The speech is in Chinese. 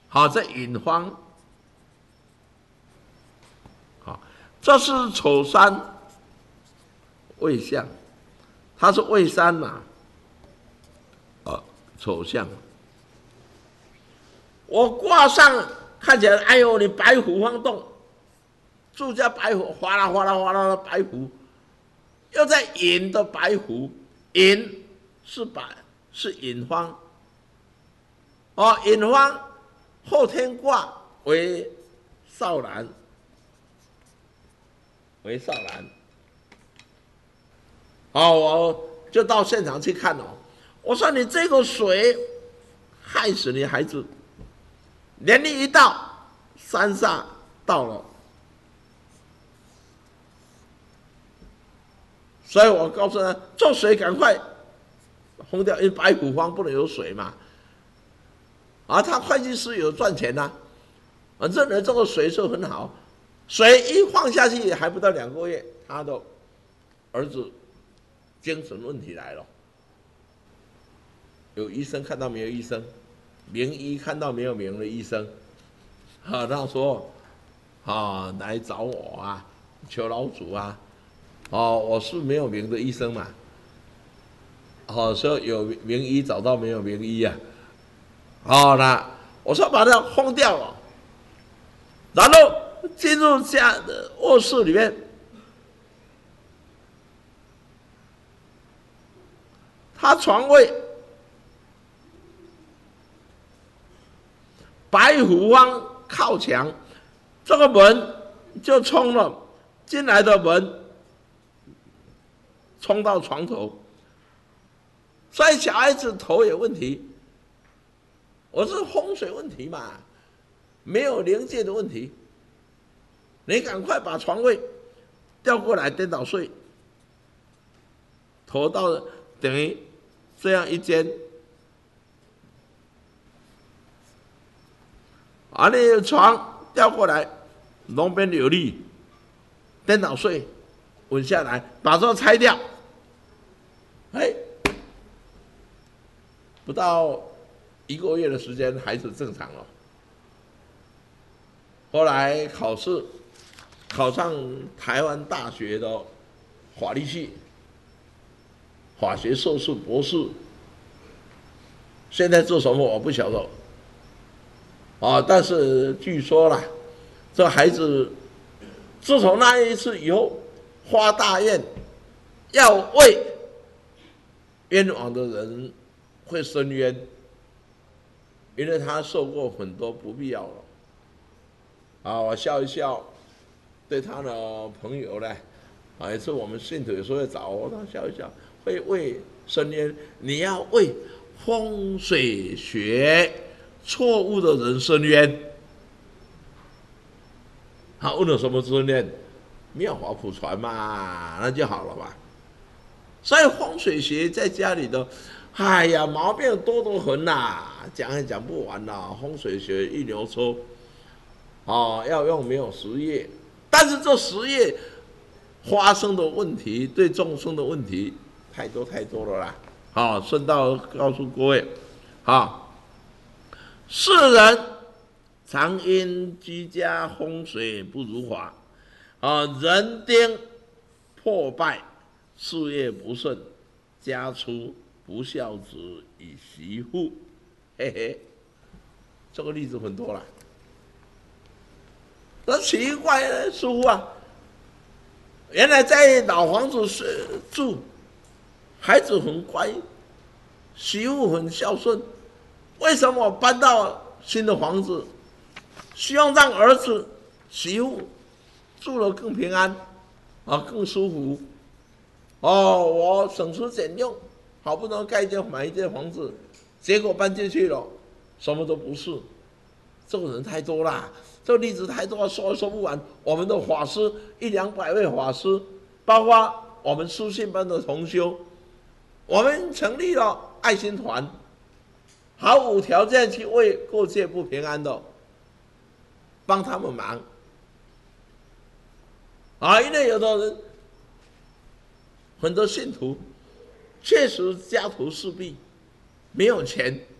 好，这引方，好，这是丑山未相，它是未山嘛，丑相。我卦上看起来，哎呦，你白虎方动，住家白虎哗啦哗啦哗啦的白虎，又在引的白虎，引是引方，引方后天卦为少男，我就到现场去看我说你这个水害死你孩子，年龄一到，三煞到了，所以我告诉他，做水赶快轰掉，因为白虎方不能有水嘛。他会计师有赚钱认为这个水是很好，水一放下去还不到2个月，他的儿子精神问题来了。有医生看到没有医生，名医看到没有名的医生，他说来找我求老祖我是没有名的医生嘛，说有名医找到没有名医那我说把它轰掉了，然后进入家的卧室里面，他床位白虎方靠墙，这个门就冲了进来的门，冲到床头，所以小孩子头有问题。我是风水问题嘛，没有灵界的问题。你赶快把床位调过来颠倒睡，头到等于这样一间，你的床调过来，东边有利，颠倒睡，稳下来，把这拆掉，不到1个月的时间，孩子正常了。后来考试考上台湾大学的法律系，法学硕士、博士。现在做什么我不晓得，但是据说啦，这孩子自从那一次以后，发大愿要为冤枉的人会伸冤。因为他受过很多不必要的，我笑一笑，对他的朋友呢，一次我们信徒有时候会找我，他笑一笑，会为伸冤，你要为风水学错误的人伸冤。他问了什么伸冤？妙法普传嘛，那就好了吧。所以风水学在家里的。毛病多得很讲也讲不完风水学一流抽，要用没有10页，但是这10页发生的问题，对众生的问题太多了啦。顺道告诉各位，世人常因居家风水不如法，人丁破败，事业不顺，家出不孝子以媳妇，这个例子很多了。那奇怪的师傅原来在老房子住，孩子很乖，媳妇很孝顺，为什么搬到新的房子，希望让儿子媳妇住得更平安更舒服我省吃俭用，好不容易买一间房子，结果搬进去了，什么都不是。这个人太多了，这个例子太多了，说不完。我们的法师100-200位法师，包括我们书信班的同修，我们成立了爱心团，毫无条件去为过界不平安的帮他们忙因为有的人很多信徒确实家徒四壁，没有钱，